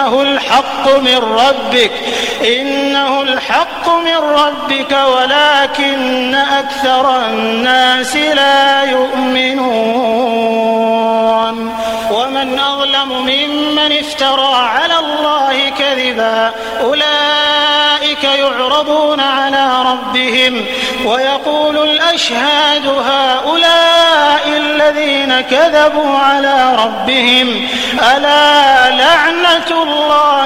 إنه الحق من ربك ولكن أكثر الناس لا يؤمنون. ومن أظلم ممن افترى على الله كذبا أولئك يعرضون على ربهم ويقول الأشهاد هؤلاء الذين كذبوا على ربهم ألا لعنة الله